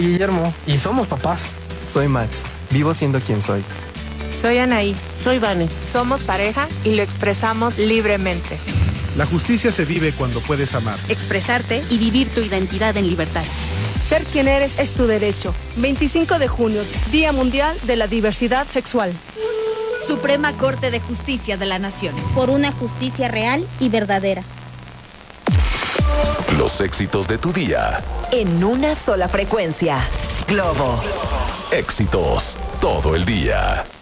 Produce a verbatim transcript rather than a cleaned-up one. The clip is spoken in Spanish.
Guillermo, y somos papás. Soy Max, vivo siendo quien soy. Soy Anaí. Soy Vane. Somos pareja y lo expresamos libremente. La justicia se vive cuando puedes amar, expresarte y vivir tu identidad en libertad. Ser quien eres es tu derecho. veinticinco de junio, Día Mundial de la Diversidad Sexual. Suprema Corte de Justicia de la Nación. Por una justicia real y verdadera. Los éxitos de tu día. En una sola frecuencia. Globo. Éxitos todo el día.